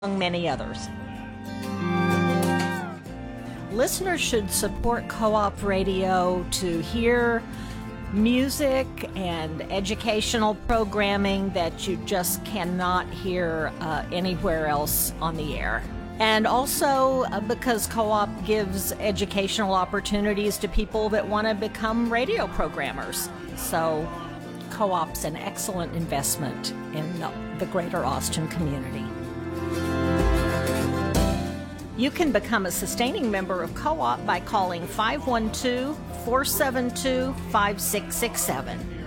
among many others. Listeners should support Co-op Radio to hear music and educational programming that you just cannot hear anywhere else on the air. And also because Co-op gives educational opportunities to people that want to become radio programmers. So Co-op's an excellent investment in the greater Austin community. You can become a sustaining member of Co-op by calling 512-472-5667.